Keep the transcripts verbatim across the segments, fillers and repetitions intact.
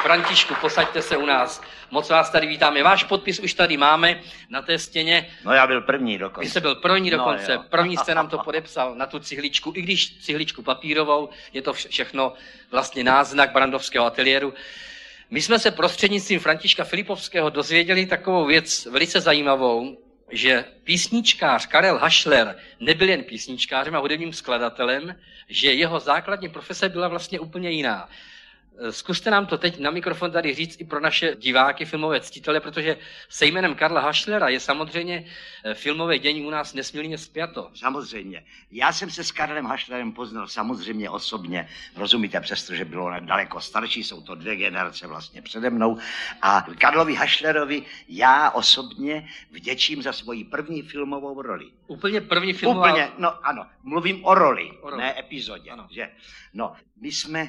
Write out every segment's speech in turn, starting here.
Františku, posaďte se u nás. Moc vás tady vítáme. Váš podpis už tady máme na té stěně. No já byl první dokonce. Vy jste byl první dokonce. No, první jste nám to podepsal na tu cihličku. I když cihličku papírovou, je to všechno vlastně náznak Brandovského ateliéru. My jsme se prostřednictvím Františka Filipovského dozvěděli takovou věc velice zajímavou, že písničkář Karel Hašler nebyl jen písničkářem a hudebním skladatelem, že jeho základní profese byla vlastně úplně jiná. Zkuste nám to teď na mikrofon tady říct i pro naše diváky, filmové ctitele, protože se jménem Karla Hašlera je samozřejmě filmové dění u nás nesmírně spjato. Samozřejmě. Já jsem se s Karlem Hašlerem poznal samozřejmě osobně, rozumíte, přestože bylo daleko starší, jsou to dvě generace vlastně přede mnou. A Karlovi Hašlerovi já osobně vděčím za svoji první filmovou roli. Úplně první filmová... Úplně, no ano, mluvím o roli, o roli. ne epizodě. Ano. Že? No, my jsme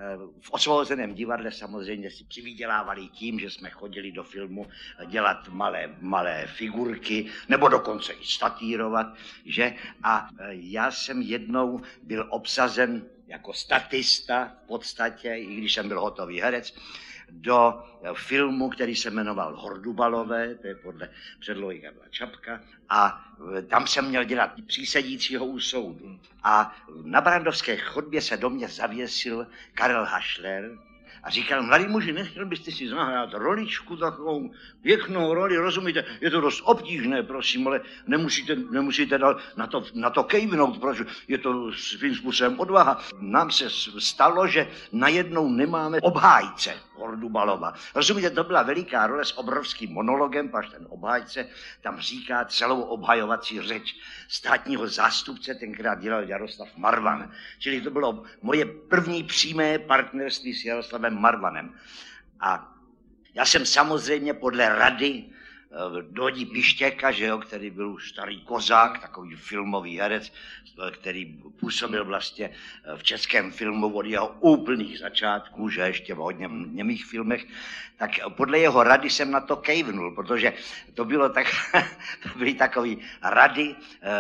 v Osvobozeném divadle samozřejmě si přivydělávali tím, že jsme chodili do filmu dělat malé, malé figurky, nebo dokonce i statírovat, že? A já jsem jednou byl obsazen jako statista v podstatě, i když jsem byl hotový herec, do filmu, který se jmenoval Hordubalové, to je podle předlohy Karla Čapka, a tam jsem měl dělat přísedícího u soudu. A na Brandovské chodbě se do mě zavěsil Karel Hašler a říkal, mladý muži, nechtěl byste si zahrát roličku, takovou pěknou roli, rozumíte, je to dost obtížné, prosím, ale nemusíte, nemusíte na to, na to kejvnout, protože je to svým způsobem odvaha. Nám se stalo, že najednou nemáme obhájce Hordubalova. Rozumíte, to byla veliká role s obrovským monologem, až ten obhájce tam říká celou obhajovací řeč státního zástupce, tenkrát dělal Jaroslav Marvan. Čili to bylo moje první přímé partnerství s Jaroslavem Marvanem. A já jsem samozřejmě podle rady Dodi Pištěka, že jo, který byl už starý kozák, takový filmový herec, který působil vlastně v českém filmu od jeho úplných začátků, že ještě v hodně němých filmech, tak podle jeho rady jsem na to kejvnul, protože to bylo tak, to byly takový rady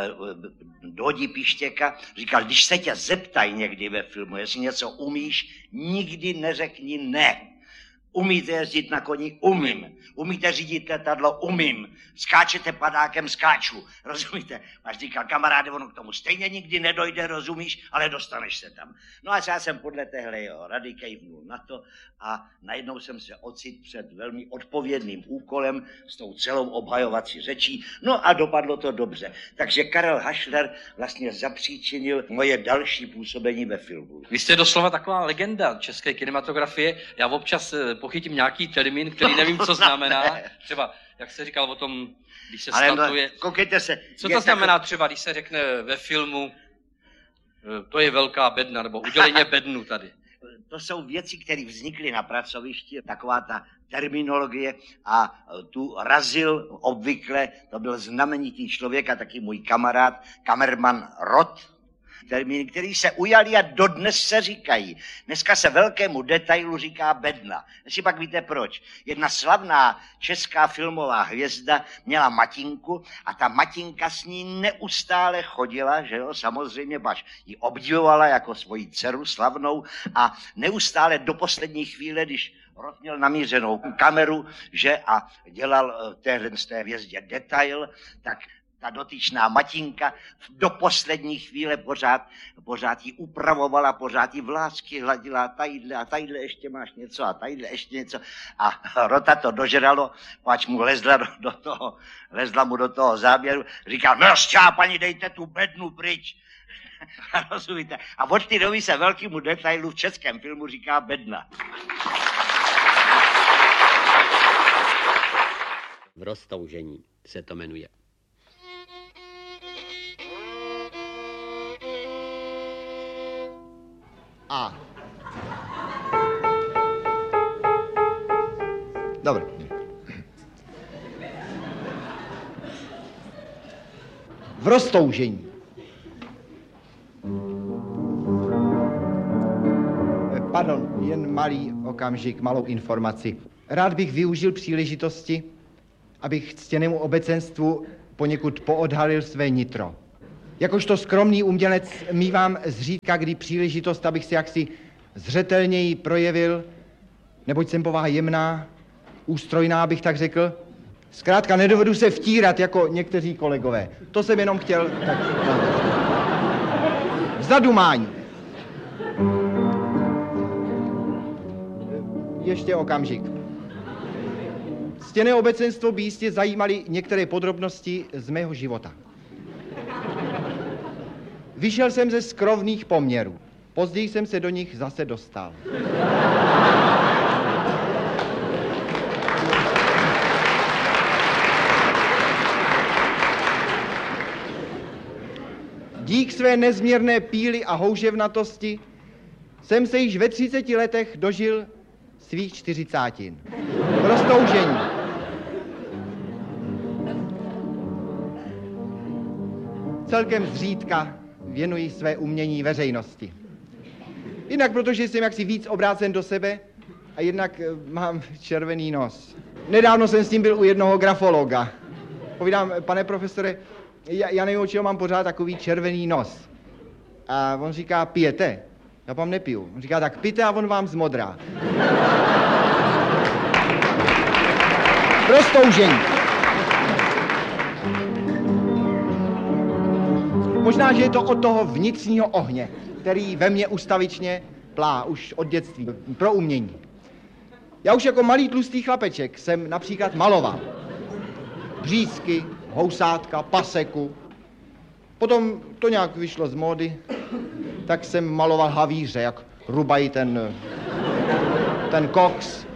Dodi Pištěka, říkal, když se tě zeptají někdy ve filmu, jestli něco umíš, nikdy neřekni ne. Umíte jezdit na koni? Umím. Umíte řídit letadlo? Umím. Skáčete padákem? Skáču. Rozumíte? Až říkal, kamaráde, ono k tomu stejně nikdy nedojde, rozumíš, ale dostaneš se tam. No a já jsem podle téhle jeho rady kejvnul na to a najednou jsem se ocitl před velmi odpovědným úkolem s tou celou obhajovací řečí. No a dopadlo to dobře. Takže Karel Hašler vlastně zapříčinil moje další působení ve filmu. Vy jste doslova taková legenda české kinematografie. Já občas pochytím nějaký termín, který nevím, co znamená. Třeba, jak se říkal o tom, když se statuje. No, koukejte se. Co to znamená třeba, když se řekne ve filmu, to je velká bedna, nebo udělejně bednu tady? To jsou věci, které vznikly na pracovišti, taková ta terminologie a tu razil obvykle, to byl znamenitý člověk a taky můj kamarád, kamerman Rod, termíny, který se ujali a dodnes se říkají. Dneska se velkému detailu říká bedna. Jestli pak víte proč. Jedna slavná česká filmová hvězda měla matinku a ta matinka s ní neustále chodila, že jo, samozřejmě, baš ji obdivovala jako svoji dceru slavnou a neustále do poslední chvíle, když Rod měl namířenou kameru, že a dělal téhle z té hvězdě detail, tak ta dotyčná matinka do poslední chvíle pořád, pořád jí upravovala, pořád jí vlásky hladila, tadyhle a tadyhle ještě máš něco a tadyhle ještě něco. A Rota to dožralo, pač mu lezla do, do toho, lezla mu do toho záběru, říkal, no šťápaní, dejte tu bednu pryč. Rozumíte? A od té doby se velkému detailu v českém filmu říká bedna. V roztoužení se to jmenuje. A. Dobre. V roztoužení. Pardon, jen malý okamžik, malou informaci. Rád bych využil příležitosti, abych ctěnému obecenstvu poněkud poodhalil své nitro. Jakožto skromný umělec mívám zřídka kdy příležitost, abych si jaksi zřetelněji projevil neboť jsem povaha jemná, ústrojná, bych tak řekl. Zkrátka nedovedu se vtírat jako někteří kolegové. To jsem jenom chtěl tak... Zadumání. Ještě okamžik. Ctěné obecenstvo by jistě zajímaly některé podrobnosti z mého života. Vyšel jsem ze skrovných poměrů. Později jsem se do nich zase dostal. Dík své nezměrné píly a houževnatosti jsem se již ve třiceti letech dožil svých čtyřicátin. Roztoužení. Celkem zřídka věnuji své umění veřejnosti. Jednak protože jsem jaksi víc obrácen do sebe a jednak mám červený nos. Nedávno jsem s tím byl u jednoho grafologa. Povídám, pane profesore, já, já nevím, od čeho mám pořád takový červený nos. A on říká, pijete? Já vám nepiju. On říká, tak pijte a on vám zmodrá. Roztoužení. Možná, že je to od toho vnitřního ohně, který ve mně ustavičně plá už od dětství, pro umění. Já už jako malý tlustý chlapeček jsem například maloval břízky, housátka, paseku. Potom to nějak vyšlo z módy, tak jsem maloval havíře, jak rubají ten, ten koks.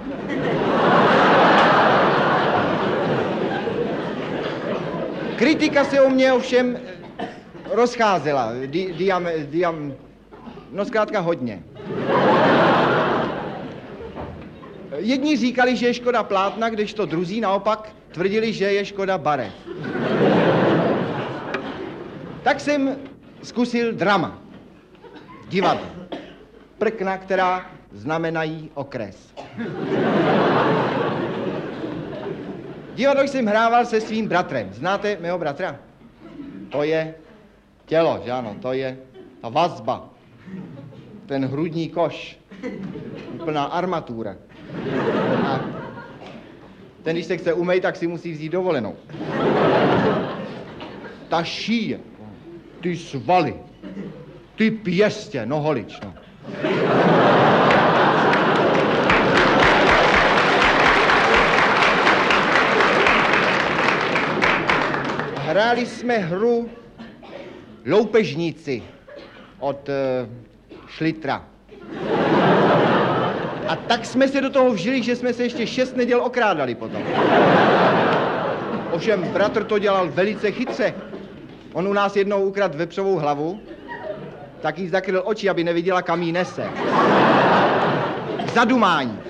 Kritika se o mě ovšem rozcházela, di, diam, diam, no zkrátka hodně. Jedni říkali, že je škoda plátna, kdežto druzí naopak tvrdili, že je škoda barev. Tak jsem zkusil drama, divadlo, prkna, která znamenají okres. Divadlo jsem hrával se svým bratrem. Znáte mého bratra? To je tělo, že ano, to je ta vazba, ten hrudní koš, úplná armatura. A ten, když se chce umýt, tak si musí vzít dovolenou. Ta šíje, ty svaly, ty pěstě, no holič, no. Hráli jsme hru Loupežníci od uh, Šlitra. A tak jsme se do toho vžili, že jsme se ještě šest neděl okrádali potom. Ovšem bratr to dělal velice chytře. On u nás jednou ukradl vepřovou hlavu, tak jí zakryl oči, aby neviděla, kam jí nese. Zadumání.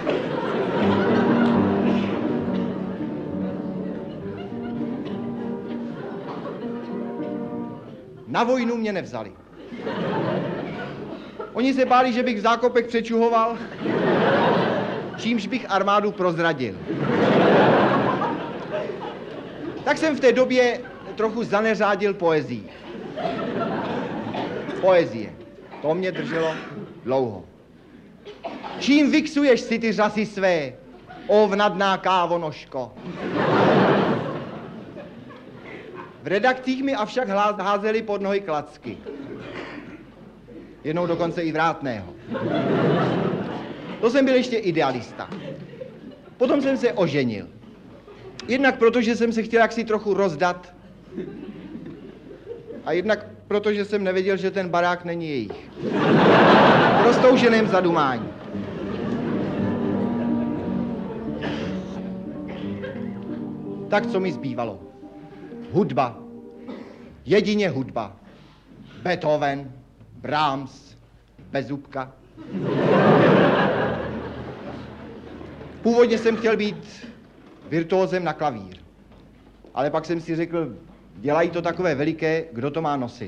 Na vojnu mě nevzali. Oni se báli, že bych v zákopech přečuhoval, čímž bych armádu prozradil. Tak jsem v té době trochu zaneřádil poezii. Poezie. To mě drželo dlouho. Čím vyksuješ si ty řasy své, ovnadná kávonožko? V redakcích mi avšak házeli pod nohy klacky. Jednou dokonce i vrátného. To jsem byl ještě idealista. Potom jsem se oženil. Jednak proto, že jsem se chtěl jaksi trochu rozdat. A jednak proto, že jsem nevěděl, že ten barák není jejich. V roztouženém zadumání. Tak co mi zbývalo? Hudba. Jedině hudba. Beethoven, Brahms, Bezubka. Původně jsem chtěl být virtuózem na klavír. Ale pak jsem si řekl, dělají to takové veliké, kdo to má nosit.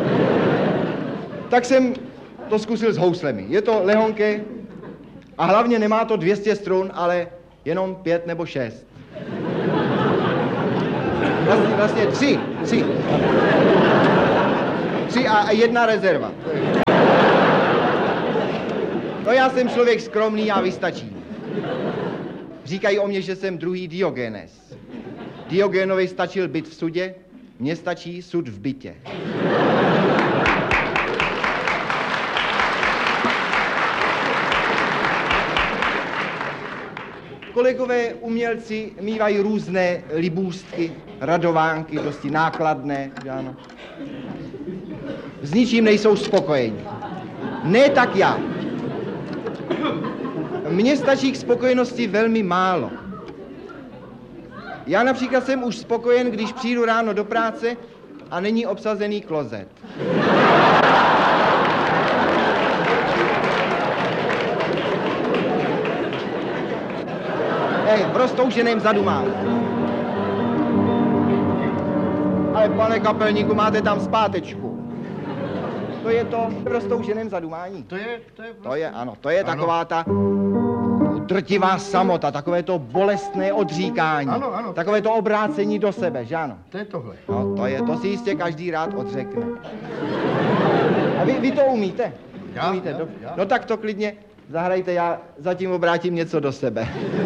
Tak jsem to zkusil s houslemi. Je to lehonké a hlavně nemá to dvě stě strun, ale jenom pět nebo šest. Vlastně, vlastně tři, tři. Tři a, a jedna rezerva. No já jsem člověk skromný, já vystačím. Říkají o mě, že jsem druhý Diogenes. Diogenovi stačil byt v sudě, mně stačí sud v bytě. Kolegové umělci mývají různé libůstky, radovánky, dosti nákladné, že ano. S ničím nejsou spokojeni. Ne tak já. Mně stačí k spokojenosti velmi málo. Já například jsem už spokojen, když přijdu ráno do práce a není obsazený klozet. Hej, v roztouženém zadu mám. Ale pane kapelníku, máte tam zpátečku. To je to v roztouženém zadumání. To je, to je... To je, ano, to je ano. Taková ta drtivá samota, takové to bolestné odříkání. Ano, ano. Takové to obrácení do sebe, že ano? To je tohle. No, to je, to si jistě každý rád odřekne. A vy, vy to umíte? Já, umíte? já, Do, já. No tak to klidně zahrajte, já zatím obrátím něco do sebe.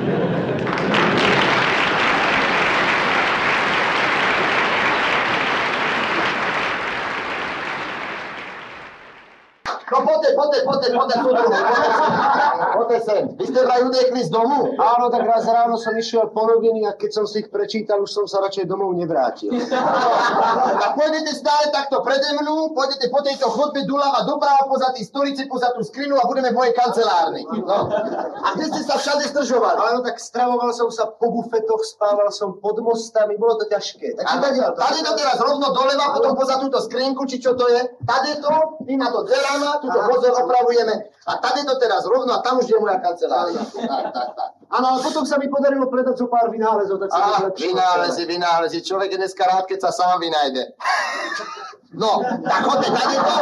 No poďte, poďte, poďte, poďte, poďte, poďte sem. Vy ste vraj utekli z domu? Áno, tak raz ráno som išiel po noviny a keď som si ich prečítal, už som sa radšej domov nevrátil. A pôjdete stále takto prede mnou, pôjdete po tejto chodbe doľava doprava, poza tí stolici, poza tú skrinu a budeme v mojej kancelárni. No. A kde ste sa všade zdržovali? Áno, tak stravoval som sa po bufetoch, spával som pod mostami, bolo to ťažké. A tady, tady to teraz rovno doleva, potom poza túto skrinku, či čo to je. Tady to, týma to dverama, túto vozor opravujeme. A tady to teraz rovno a tam už je moja kancelária. Tak, tak, tak. Áno, ale potom sa mi podarilo predať zo pár vynálezov, tak sa to Á, zlepšilo. vynálezy, vynálezy. Človek je dneska rád, keď sa sám vynajde. No, tak chodte, tady to.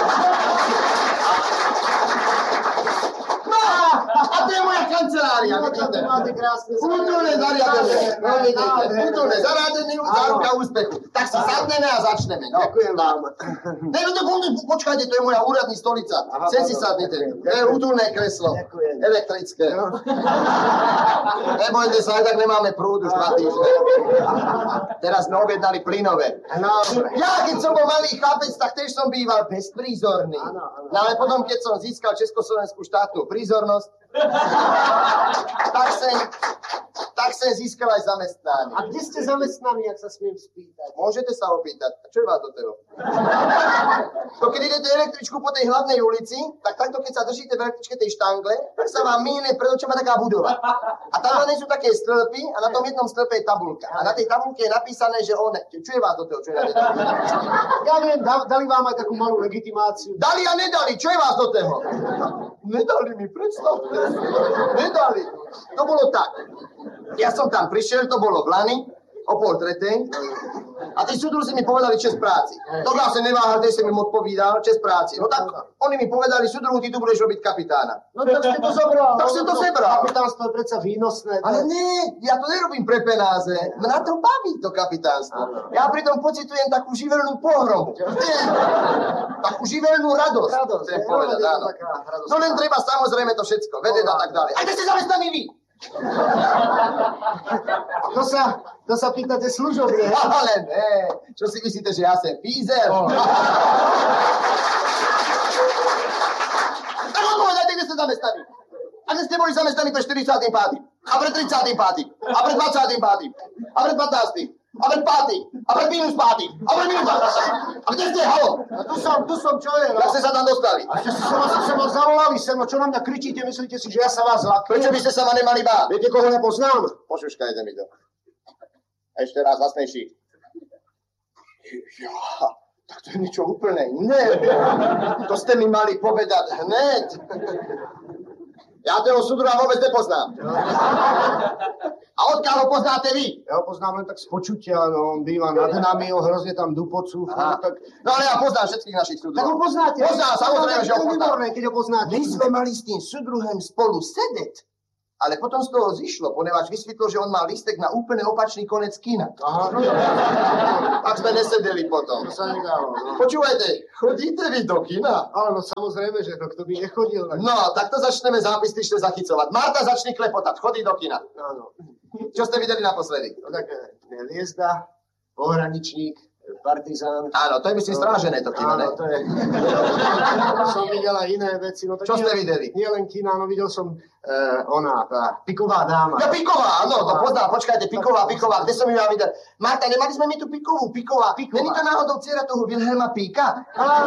No, a to je moja kancelária, vidíte. Máte krásne Útulné zariadenie, no vidíte. Útulné zariadenie, záruka úspechu. Tak si sadneme a začneme. No. Ďakujem vám. Ne, no to počkajte, to je moja úradní stolica. Sem si sadnite. To je útulné kreslo. Ďakujem. Elektrické. Nebojte sa, aj tak nemáme prúd už dva týždne. Teraz sme objednali plynové. No, Ja, keď som bol malý chlapec, tak tiež som býval bezprízorný. No ale potom, keď som získal Československú štátnu prízornosť, tak sem, tak sem získal aj zamestnanie. a kde ste zamestnaní, ak sa smiem spýtať? Môžete sa opýtať, čo je vás do toho? To keď idete električku po tej hlavnej ulici, tak takto keď sa držíte v električke tej štangle, tak sa vám míne pred očima taká budova. A tam sú také stĺpy a na tom jednom stĺpe je tabulka. A na tej tabulke je napísané, že on... Čo je vás do toho? Čo je na tej tabulke napísané? Ja viem, da, dali vám aj takú malú legitimáciu. Dali a nedali, čo je vás do toho? Nedali mi, predstavte. Nedali. To bolo tak. Ja som tam prišiel, to bolo v Lani, o pol tretej. A tí súdruzi mi povedali čest práci. To ja som neváhal, tej som im odpovídal, čest práci. No tak oni mi povedali, súdruhu, ty tu budeš robiť kapitána. No tak ste to zobral. Tak som to zobral. Kapitánstvo je predsa výnosné. Ale nie, ja to nerobím pre penáze. Mňa to baví, to kapitánstvo. Ja pritom pocitujem takú živelnú pohromu. Takú živelnú radosť. Radosť, Chcem je, povedať, je to áno. taká radosť. No len treba samozrejme to všetko, vedieť a tak ďalej. A kde ste zamestnaní vy? To sa, to sa pýtate služobne. Ale ne, čo si myslíte, že ja som pízel? Tak odpovedajte, kde ste zamestnaní. A kde ste boli zamestnaní pred štyridsiatym piatym A pred tridsiatym piatym A pred dvadsiatym piatym A pred pätnástym A pred piatym A pred minus piatym A pred minus piatym A kde ste, halo? A tu som, tu som, čo je? No? Jak ste sa tam dostali? A ste sa ma, sa ma zavolali sem, no čo na mňa kričíte, myslíte si, že ja sa vás zlaknem? Prečo by ste sa ma nemali báť? Viete, koho nepoznám? Pošuškajte mi to. Ešte raz hlasnejší. Ja, tak to je niečo úplne iné. To ste mi mali povedať hneď. Ja toho súdruha vôbec nepoznám. A odkiaľ ho poznáte vy? Ja ho poznám len tak z počutia, no on býva nad nami, on hrozne tam dupocú. No, tak... no ale ja poznám všetkých našich súdruhov. Tak ho poznáte? Poznám, samozrejme, že ho To je poznám. výborné, keď ho poznáte. My sme mali s tým súdruhem spolu sedeť Ale potom z toho zišlo, ponieważ vysvetlo, že on mal lístek na úplne opačný konec kina. Aha, no jo. Ak sme nesedeli potom. To sa nedalo, no. Počúvajte, chodíte vy do kina? Ale no samozrejme, že to kto by nechodil. Tak... No, tak to začneme zápisnične zachycovať. Marta, začni klepotať, chodí do kina. Áno. Čo ste videli naposledy? No tak Hviezda, Pohraničník, Partizán. Áno, to je myslím strážené to kino, ne? Áno, to je. Som videl aj iné veci. No, Čo ste videli? Nie len kina, no videl som uh, ona, tá Piková dáma. Ja Piková, áno, to poznám, počkajte, Piková, Piková, kde som ju ja videl? Marta, nemali sme my tu Pikovú, Piková. Piková. Není to náhodou dcera toho Wilhelma Píka?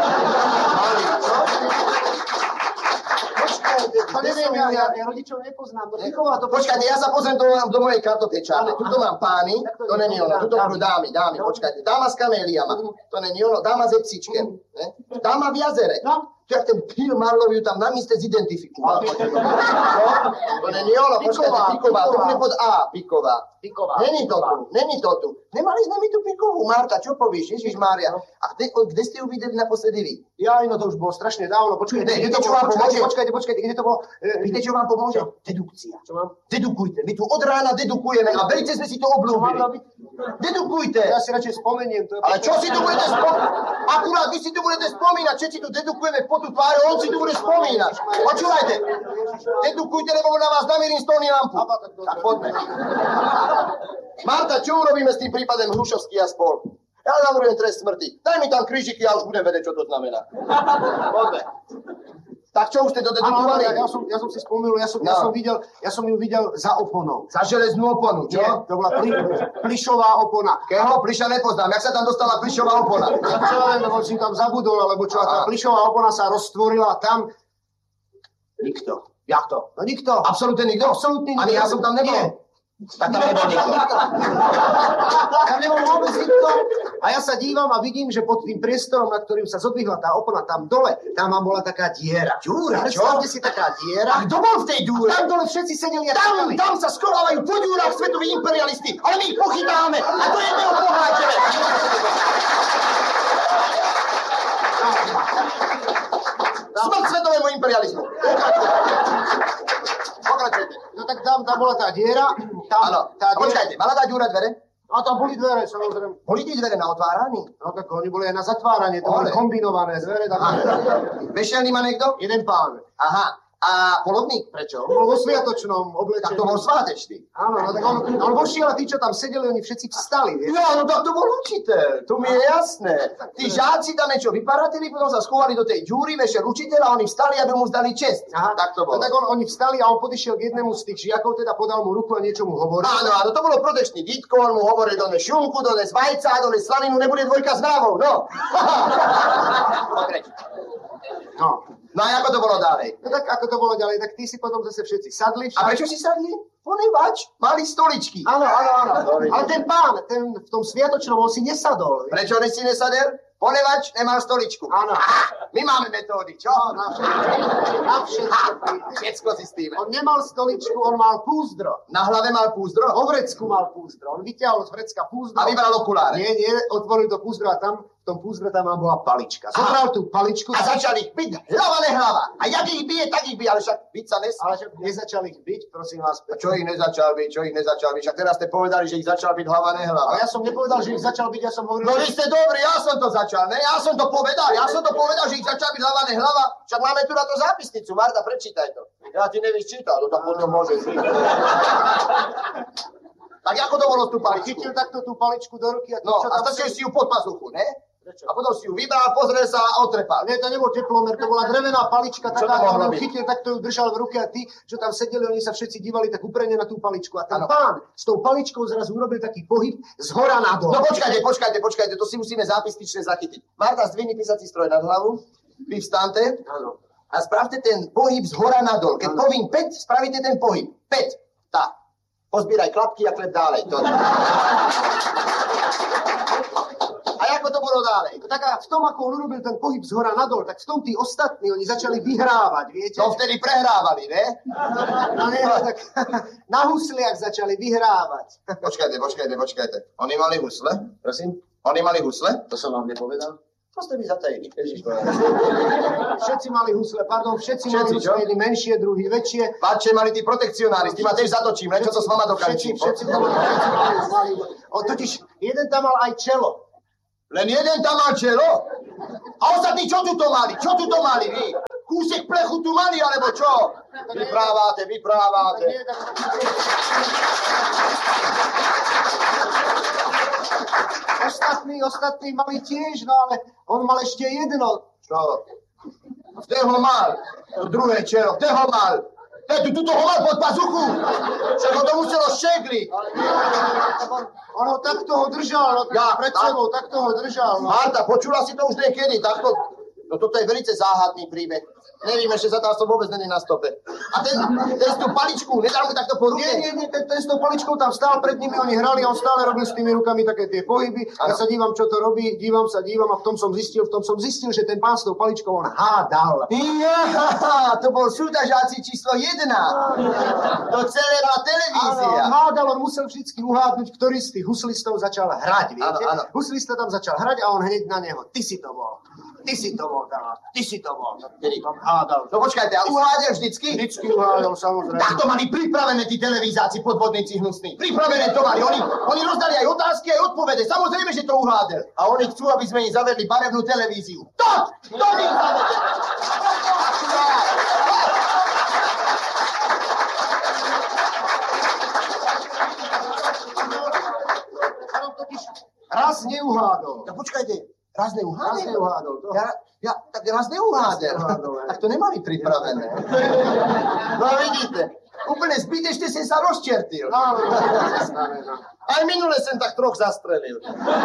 Počkajte, to neviem, ja, ja, ja rodičov nepoznám. No, Piková to... Počkajte, ja sa pozriem do, do mojej kartotečárne. Tuto mám pány, to není ono, tuto budú dámy, dámy, počkajte. Dáma s kaméliama, to není ono, dáma s epsičkem, ne? Dáma v jazere. To jak ten Phil Marlowe ju tam na míste zidentifikoval. No, to není ono, počkajte, Piková, to bude pod A, Piková. Piková. Není to tu, není to tu. Nemali sme my tu Pikovú, Marta, čo povíš, Ježišmária. A kde, kde ste ju videli naposledy vy? Ja, no to už bolo strašne dávno, počkajte. Ne, kde viete, to čo bolo? vám Počkajte, pomôže? počkajte, počkajte, kde to bolo? Viete, čo vám pomôže? Dedukcia. Čo mám? Dedukujte. My tu od rána dedukujeme a velice sme si to oblúbili. Dedukujte. Ja si radšej spomeniem. To je... Ale čo si tu budete spomínať? Akurát vy si tu budete spomínať, všetci tu dedukujeme po tú tváru, on si tu bude spomínať. Počúvajte. Dedukujte, lebo na vás namierim stolný lampu. Tak poďme. Marta, čo urobíme s tým prípadem Hrušovský a spol? Ja navrhujem trest smrti. Daj mi tam krížiky, ja už budem vedieť, čo to znamená. Poďme. Tak čo už ste to dedukovali? Ja, ja, som, ja som si spomenul, ja som, No. ja som videl, ja som ju videl za oponou. Za železnú oponu, čo? Nie, to bola pli, plišová opona. Keho pliša nepoznám. Jak sa tam dostala plišová opona? Ja čo len, lebo si tam zabudol, alebo čo, a tá Aha. plišová opona sa roztvorila tam. Nikto. Jak to? No nikto. Absolútne nikto? Absolútne nikto. Ani ja som tam nebol? Nie. Tak tam nebol nikto. Tam nebol vôbec nikto. A ja sa dívam a vidím, že pod tým priestorom, na ktorým sa zodvihla tá opona, tam dole, tam vám bola taká diera. Diera, čo? Predstavte si taká diera. A kto bol v tej dúre? Tam dole všetci sedeli a Tam, čakali. tam sa schovávajú po dúrach svetoví imperialisti, ale my ich pochytáme a to jedného pohľadíme. Smrť svetovému imperializmu. Pokračujte. No tak tam, tam bola tá diera. Tam, Áno, tá a počkajte, mala tá dúra dvere? A tam boli dvere, samozrejme. Boli tie dvere na otváraní? No tak oni boli aj na zatváranie, to boli Ale. kombinované dvere. Tak... Vešielný má niekto? Jeden pán. Aha. A polovník? Prečo? On bol vo sviatočnom oblečení. Tak to bol svátečný. Áno, no tak on, on vošiel a tí, čo tam sedeli, oni všetci vstali, vieš. No, no tak to bol učiteľ, to mi je jasné. Tí žáci tam niečo vyparatili, potom sa schovali do tej džúry, vešiel učiteľ a oni vstali, aby mu zdali čest. Aha, Tak to bolo. No, tak on, oni vstali a on podišiel k jednému z tých žiakov, teda podal mu ruku a niečo mu hovoril. Áno, áno, to bolo protečný dítko, on mu hovoril, dones šunku, dones vajca, dones slaninu, nebude dvojka s mravou, no. Pokrač. No. No a ako to bolo ďalej? No tak ako to bolo ďalej, tak tí si potom zase všetci sadli. A prečo si sadli? Ponevač, mali stoličky. Áno, áno, áno. Ale ten pán, ten v tom sviatočnom, on si nesadol. vieš. Prečo si nesadel? Ponevač nemal stoličku. Áno. Ah, my máme metódy, čo? No, na všetko. Na všetko. Všetko si s tým. On nemal stoličku, on mal púzdro. Na hlave mal púzdro? Vo vrecku mal púzdro. On vyťahol z vrecka púzdro. A vybral okuláre. Nie, nie, otvoril to púzdro a tam, v tom púzdre tam bola palička. Zobral tú paličku. A začal ich byť hlava nehlava. A jak ich bije, tak ich bije, ale však byť sa nesmie. Ale však nezačal ich byť, prosím vás. A čo ich nezačal byť, čo ich nezačal byť? Však teraz ste povedali, že ich začal byť hlava nehlava. Ale ja som nepovedal, že ich začal byť, ja som hovoril, No vy že... ste dobrí, ja som to začal, ne? Ja som to povedal, ja som to povedal, že ich začal byť hlava nehlava. Však máme tu na to zápisnicu, Marta, prečítaj to. Ja ti nevíš čítať, no tak potom môže si. Tak ako to bolo s tú paličku? Chytil takto tú paličku do ruky a ty, No, čo a tam... strčil si ju pod pazuchu, ne? Prečo? A potom si ju vybral, pozrel sa a otrepal. Nie, to nebol teplomer, to bola drevená palička, Čo to taká, mohlo on byť? chytil, takto ju držal v ruke a tí, čo tam sedeli, oni sa všetci dívali tak uprene na tú paličku. A ten Áno. pán s tou paličkou zrazu urobil taký pohyb z hora nadol. No počkajte, počkajte, počkajte, to si musíme zápisnične zachytiť. Marta, zdvihni písací stroj nad hlavu, vy vstante Áno. a spravte ten pohyb z hora nadol. Keď Áno. povím päť, spravíte ten pohyb. päť. Tak. Pozbieraj klapky a klep ďalej. To... A ako to bolo ďalej? Tak a v tom, ako on urobil ten pohyb z hora nadol, tak v tom tí ostatní, oni začali vyhrávať, viete? To vtedy prehrávali, ne? No nie, tak na husliach začali vyhrávať. Počkajte, počkajte, počkajte. Oni mali husle? Prosím? Oni mali husle? To som vám nepovedal. To ste mi zatajili. Všetci mali husle, pardon, všetci, všetci mali husle, jedni menšie, druhý väčšie. Pače, mali tí protekcionáristi, ma tiež zatočím, len čo to s vama dokančím. Všetci, všetci mali, všetci mali, mali. O, totiž, jeden tam mal aj čelo. Len jeden tam mal čelo? A ostatní čo tu to mali? Čo tu to mali vy? Kúsek plechu tu mali, alebo čo? Vyprávate, vyprávate. Ostatní, ostatní mali tiež, no ale on mal ešte jedno. Čo? Kde ho mal? To druhé čelo, kde ho mal? Kde tu, tuto ho mal pod pazuchu? Však ho to muselo šegli. On, on ho takto ho držal, no, ja, pred sebou, takto ho držal. No. Marta, počula si to už niekedy, takto? No toto je velice záhadný príbeh. Nevím, ešte sa tam som vôbec není na stope. A ten, ten s tou paličkou, nedal mu takto po ruke? Nie, nie, nie, ten, ten s tou paličkou tam stál pred nimi, oni hrali a on stále robil s tými rukami také tie pohyby. Ano. Ja sa dívam, čo to robí, dívam sa, dívam a v tom som zistil, v tom som zistil, že ten pán s tou paličkou on hádal. Ja, to bol súťažáci číslo jedna. To celé má televízia. Áno, on hádal, on musel vždycky uhádnuť, ktorý z tých huslistov začal hrať, viete? Áno, áno. Huslista tam začal hrať a on hneď na neho, ty si to bol. Ty si to bol, tam, ty si to bol. Kedy tam hádal. No počkajte, a uhádel vždycky? Vždycky uhádal, samozrejme. Tak to mali pripravené tí televízáci, podvodníci hnusní. Pripravené to mali. Oni, oni rozdali aj otázky, aj odpovede. Samozrejme, že to uhádel. A oni chcú, aby sme im zavedli barevnú televíziu. To! To im zavedli! Raz neuhádol. No počkajte. Raz neuhádol? Raz neuhádol. To. Ja, ja, tak raz neuhádol. Tak to nemali pripravené. No vidíte, úplne zbytečne som sa rozčertil. No, no, no. Aj minule som tak troch zastrelil.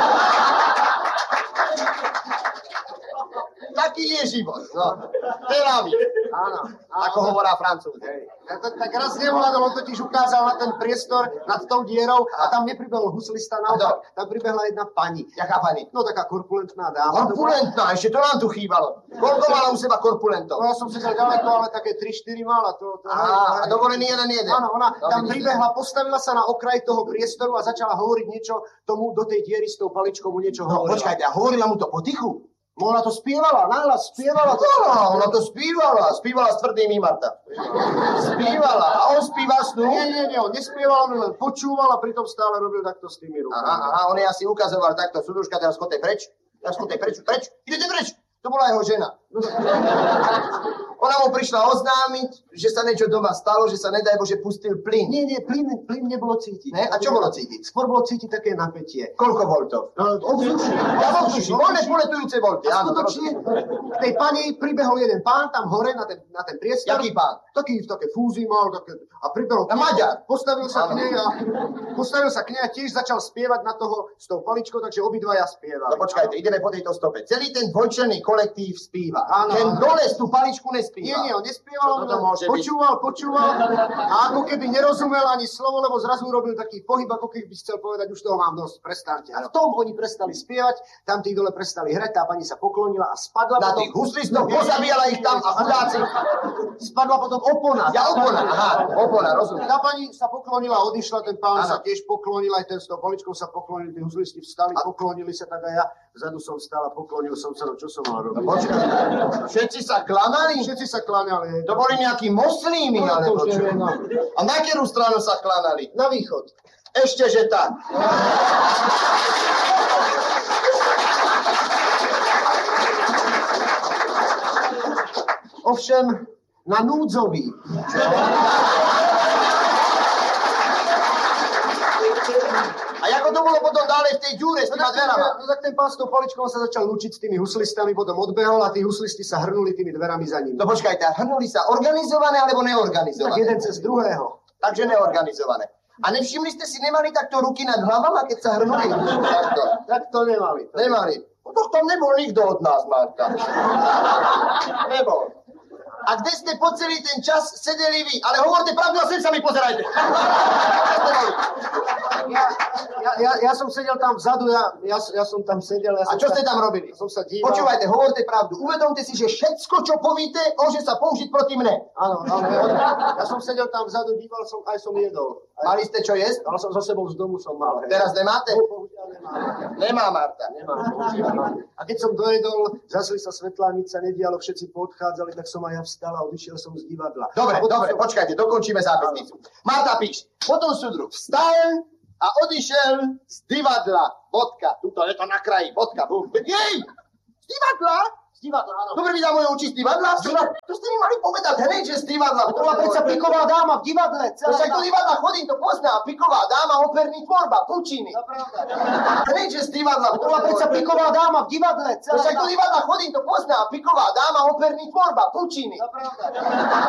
Taký je život. No. Telami. Áno. Ako hovorá Francúz. Tak, tak raz neuhádol, on totiž ukázal na ten priestor nad tou dierou a tam nepribehol huslista naopak. Tam pribehla jedna pani. Jaká pani? No taká korpulentná dáma. Korpulentná, ešte to nám tu chýbalo. Koľko mala u seba korpulentov? No ja som sedel ďaleko, ale také tri štyri mala. To, to, Á, a dovolený jeden jeden. Áno, ona no, tam pribehla, postavila sa na okraj toho priestoru a začala hovoriť niečo tomu do tej diery s tou paličkou mu niečo no, hovorila. Počkajte, a hovorila mu to potichu? No ona to spievala, nahlas spievala. To. No, ona to spievala, spievala s tvrdými, Marta. Spievala, a on spieval s ňou? Nie, nie, nie, on nespieval, on len počúval a pritom stále robil takto s tými rukami. Aha, aha, on je asi ukazoval takto, súdružka, teraz chodte preč, teraz chodte preč, preč, idete preč. To bola jeho žena. Ona mu prišla oznámiť, že sa niečo doma stalo, že sa nedaj Bože pustil plyn. Nie, nie, plyn, plyn nebolo cítiť. Ne? A čo bolo cítiť? Skôr bolo cítiť také napätie. Koľko voltov? No, ovzdušie. Ja ovzdušie, voľné poletujúce volty. A skutočne, k tej pani pribehol jeden pán tam hore na ten, na ten priestor. Jaký pán? Taký, také fúzy mal, také, a pribehol. Na Maďar? Postavil sa k nej a postavil sa k nej a tiež začal spievať na toho s tou paličkou, takže obidvaja spievali. No počkajte, ideme po tejto stope. Celý ten dvojčlenný kolektív spíva. Áno, ten áno. dole tú paličku nespíva. Nie, nie, on nespieval, on počúval, počúval a ako keby nerozumel ani slovo, lebo zrazu urobil taký pohyb, ako keby chcel povedať, už toho mám dosť, prestaňte. A v tom oni prestali spievať, tam tí dole prestali hrať, tá pani sa poklonila a spadla na potom... tých huslistov, pozabíjala ich tam a chudáci. Spadla potom opona. Ja opona, aha, opona, rozumiem. Tá pani sa poklonila, odišla, ten pán ano. Sa tiež poklonil, aj ten s tou poličkou sa poklonil, tí huslisti vstali, a... poklonili sa, tak aj ja vzadu som vstal a poklonil som sa, no čo som mal robiť. No, počkaj, všetci sa klanali? Všetci sa klanali. To boli nejakí moslími, no, alebo čo? No. A na ktorú stranu sa klanali? Na východ. Ešte, že tak. Ovšem, na núdzový. A ako to bolo potom ďalej v tej ďúre s týma dverama? No tak ten pán s tou paličkou sa začal lučiť s tými huslistami, potom odbehol a tí huslisti sa hrnuli tými dverami za ním. No počkajte, hrnuli sa organizované alebo neorganizované? Tak jeden cez druhého. Takže neorganizované. A nevšimli ste si, nemali takto ruky nad hlavama, keď sa hrnuli? Takto. Tak to nemali. To nemali. No to tam nebol nikto od nás, Marta. Nebol. A kde ste po celý ten čas sedeli vy? Ale hovorte pravdu a sem sa mi pozerajte. Ja, ja, ja, ja som sedel tam vzadu, ja, ja, ja som tam sedel. Ja A čo ste tam robili? Som sa díval. Počúvajte, hovorte pravdu. Uvedomte si, že všetko, čo povíte, môže sa použiť proti mne. Áno, áno. Ja som sedel tam vzadu, díval som, aj som jedol. Mali ste čo jesť? Ale som za sebou z domu som mal. Hej. Teraz nemáte? Bohužiaľ nemám. Nemá, Marta. Nemám, bohužiaľ. A keď som dojedol, zasli sa svetlá, nič sa nedialo, všetci poodchádzali, tak som aj ja vstal a odišiel som z divadla. Dobre, dobre, som... počkajte, dokončíme zápisnicu. Marta píš, potom súdruh vstal a odišiel z divadla. Bodka. Tuto je to na kraji. Bodka. Bum. Jej! Z divadla? Z divadla, áno. Dobre mi dá moje oči z divadla? To ste mi mali povedať hneď, že z divadla. To bola predsa piková dáma v divadle. To však do divadla chodím, to pozná. Piková dáma, operný tvorba, Puccini. To pravda. Hneď, že z divadla. To bola predsa piková dáma v divadle. To však do divadla chodím, to pozná. Piková dáma, operný tvorba, Puccini. To pravda.